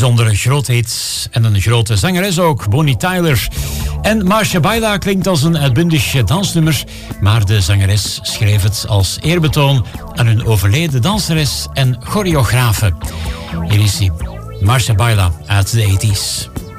bijzondere grootheid en een grote zangeres ook, Bonnie Tyler. En Marcia Baila klinkt als een uitbundig dansnummer, maar de zangeres schreef het als eerbetoon aan hun overleden danseres en choreografe. Hier is hij, Marcia Baila uit de 80's.